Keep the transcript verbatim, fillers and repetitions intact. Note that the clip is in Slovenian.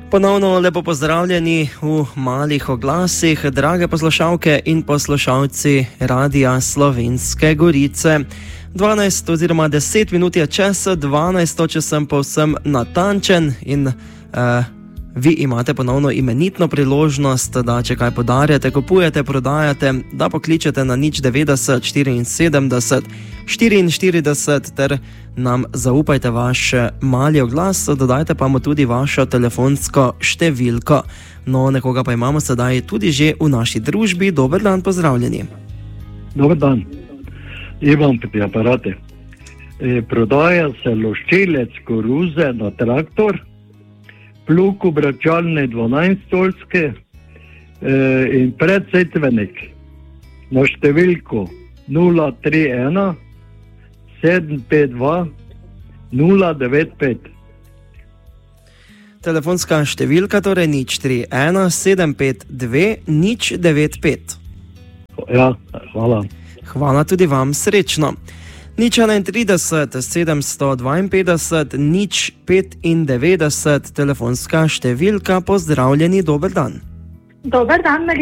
Ponovno lepo pozdravljeni v malih oglasih, drage poslušalke in poslušalci Radia Slovenske Gorice. dvanajst oziroma deset minut je čez dvanajsto, če sem povsem natančen in uh, vi imate ponovno imenitno priložnost, da če kaj podarjate, kupujete, prodajate, da pokličete na nič devetdeset štiriinsedemdeset štiriinštirideset ter nam zaupajte vaš mali oglas, dodajte pa mu tudi vašo telefonsko številko. No, nekoga pa imamo sedaj tudi že v naši družbi. Dober dan, pozdravljeni. Dober dan. Ivan pri aparate. E, prodaja se loščilec koruze na traktor, plug obračalni dvanajststoljski e, in predsetvenik na številko nula tri ena sedem pet dva nula devet pet. Telefonska številka torej nič tri ena sedem pet dve nič devet pet. Ja, hvala. Hvala tudi vam, srečno. Nič enaintrideset sedemsto dvainpetdeset nič petindevetdeset telefonska številka. Pozdravljeni, dober dan. Dober dan,